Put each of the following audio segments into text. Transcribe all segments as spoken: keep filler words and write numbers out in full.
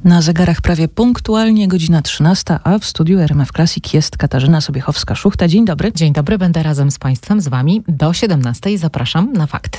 Na zegarach prawie punktualnie godzina trzynasta, a w studiu R M F Classic jest Katarzyna Sobiechowska-Szuchta. Dzień dobry. Dzień dobry, będę razem z Państwem, z Wami do siedemnastej. Zapraszam na fakty.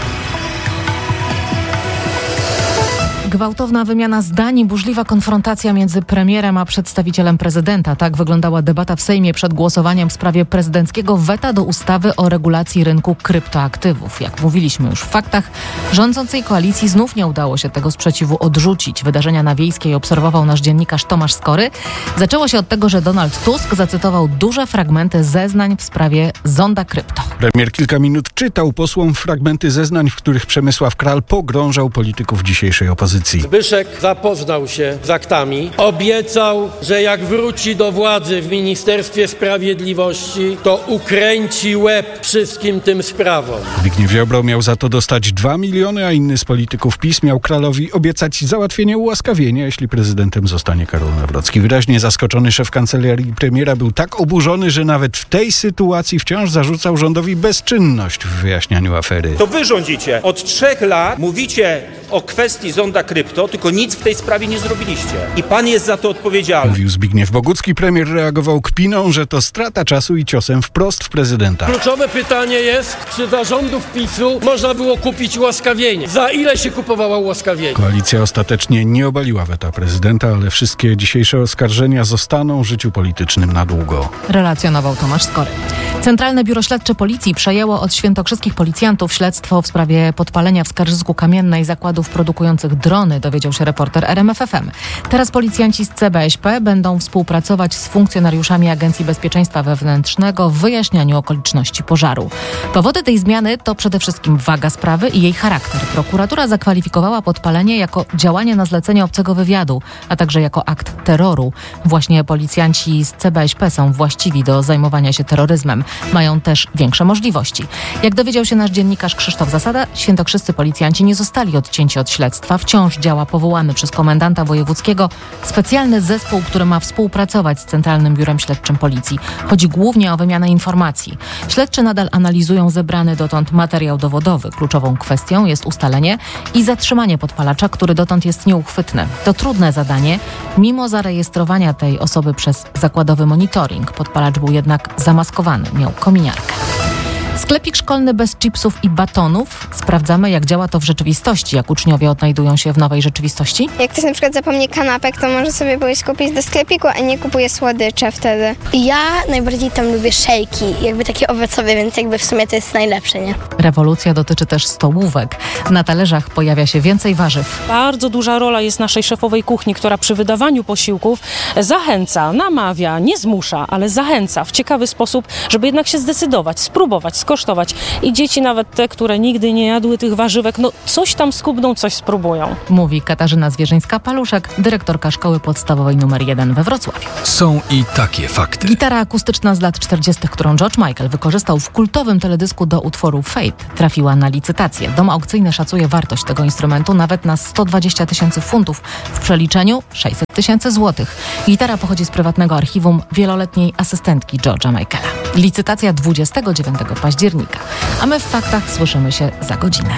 Gwałtowna wymiana zdań i burzliwa konfrontacja między premierem a przedstawicielem prezydenta. Tak wyglądała debata w Sejmie przed głosowaniem w sprawie prezydenckiego weta do ustawy o regulacji rynku kryptoaktywów. Jak mówiliśmy już w faktach, rządzącej koalicji znów nie udało się tego sprzeciwu odrzucić. Wydarzenia na Wiejskiej obserwował nasz dziennikarz Tomasz Skory. Zaczęło się od tego, że Donald Tusk zacytował duże fragmenty zeznań w sprawie zonda krypto. Premier kilka minut czytał posłom fragmenty zeznań, w których Przemysław Kral pogrążał polityków dzisiejszej opozycji. Zbyszek zapoznał się z aktami, obiecał, że jak wróci do władzy w Ministerstwie Sprawiedliwości, to ukręci łeb wszystkim tym sprawom. Zbigniew Ziobro miał za to dostać dwa miliony, a inny z polityków PiS miał Kralowi obiecać załatwienie ułaskawienia, jeśli prezydentem zostanie Karol Nawrocki. Wyraźnie zaskoczony szef kancelarii premiera był tak oburzony, że nawet w tej sytuacji wciąż zarzucał rządowi bezczynność w wyjaśnianiu afery. To wy rządzicie. Od trzech lat mówicie o kwestii zonda krypto, tylko nic w tej sprawie nie zrobiliście. I pan jest za to odpowiedzialny. Mówił Zbigniew Bogucki. Premier reagował kpiną, że to strata czasu i ciosem wprost w prezydenta. Kluczowe pytanie jest, czy za rządów PiSu można było kupić ułaskawienie? Za ile się kupowało ułaskawienie? Koalicja ostatecznie nie obaliła weta prezydenta, ale wszystkie dzisiejsze oskarżenia zostaną życiu politycznym na długo. Relacjonował Tomasz Skory. Centralne Biuro Śledcze Policji przejęło od świętokrzyskich policjantów śledztwo w sprawie podpalenia w Skarżysku Kamiennej zakładów produkujących drony, dowiedział się reporter R M F F M. Teraz policjanci z C B S P będą współpracować z funkcjonariuszami Agencji Bezpieczeństwa Wewnętrznego w wyjaśnianiu okoliczności pożaru. Powody tej zmiany to przede wszystkim waga sprawy i jej charakter. Prokuratura zakwalifikowała podpalenie jako działanie na zlecenie obcego wywiadu, a także jako akt terroru. Właśnie policjanci z C B S P są właściwi do zajmowania się terroryzmem. Mają też większe możliwości. Jak dowiedział się nasz dziennikarz Krzysztof Zasada, świętokrzyscy policjanci nie zostali odcięci od śledztwa. Wciąż działa powołany przez komendanta wojewódzkiego specjalny zespół, który ma współpracować z Centralnym Biurem Śledczym Policji. Chodzi głównie o wymianę informacji. Śledczy nadal analizują zebrany dotąd materiał dowodowy. Kluczową kwestią jest ustalenie i zatrzymanie podpalacza, który dotąd jest nieuchwytny. To trudne zadanie, mimo zarejestrowania tej osoby przez zakładowy monitoring. Podpalacz był jednak zamaskowany, miał kominiarkę. Sklepik szkolny bez chipsów i batonów. Sprawdzamy, jak działa to w rzeczywistości, jak uczniowie odnajdują się w nowej rzeczywistości. Jak ktoś na przykład zapomni kanapek, to może sobie pójść kupić do sklepiku, a nie kupuje słodycze wtedy. Ja najbardziej tam lubię szejki, jakby takie owocowe, więc jakby w sumie to jest najlepsze, nie? Rewolucja dotyczy też stołówek. Na talerzach pojawia się więcej warzyw. Bardzo duża rola jest naszej szefowej kuchni, która przy wydawaniu posiłków zachęca, namawia, nie zmusza, ale zachęca w ciekawy sposób, żeby jednak się zdecydować, spróbować, skosztować. I dzieci, nawet te, które nigdy nie jadły tych warzywek, no coś tam skubną, coś spróbują. Mówi Katarzyna Zwierzyńska-Paluszek, dyrektorka Szkoły Podstawowej numer jeden we Wrocławiu. Są i takie fakty. Gitara akustyczna z lat czterdziestych, którą George Michael wykorzystał w kultowym teledysku do utworu Fate, trafiła na licytację. Dom aukcyjny szacuje wartość tego instrumentu nawet na sto dwadzieścia tysięcy funtów. W przeliczeniu sześćset tysięcy złotych. Gitara pochodzi z prywatnego archiwum wieloletniej asystentki George'a Michaela. Licytacja dwudziestego dziewiątego października. A my w faktach słyszymy się za godzinę.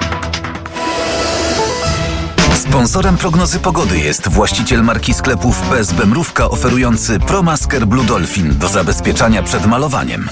Sponsorem prognozy pogody jest właściciel marki sklepów P S B Mrówka oferujący ProMasker Blue Dolphin do zabezpieczania przed malowaniem.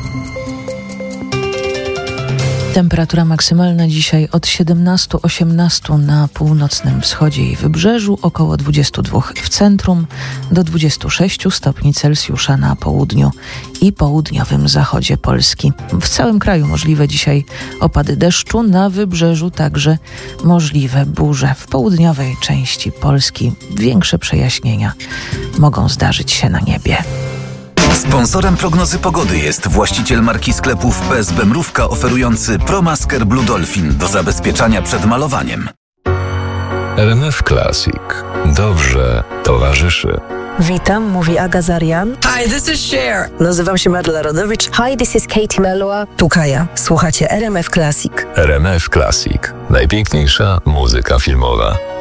Temperatura maksymalna dzisiaj od siedemnastu do osiemnastu na północnym wschodzie i wybrzeżu, około dwudziestu dwóch w centrum, do dwudziestu sześciu stopni Celsjusza na południu i południowym zachodzie Polski. W całym kraju możliwe dzisiaj opady deszczu, na wybrzeżu także możliwe burze. W południowej części Polski większe przejaśnienia mogą zdarzyć się na niebie. Sponsorem prognozy pogody jest właściciel marki sklepów P S B Mrówka oferujący ProMasker Blue Dolphin do zabezpieczania przed malowaniem. R M F Classic. Dobrze towarzyszy. Witam, mówi Aga Zarian. Hi, this is Cher. Nazywam się Marla Rodowicz. Hi, this is Katie Melua. Tu Kaja. Słuchacie R M F Classic. R M F Classic. Najpiękniejsza muzyka filmowa.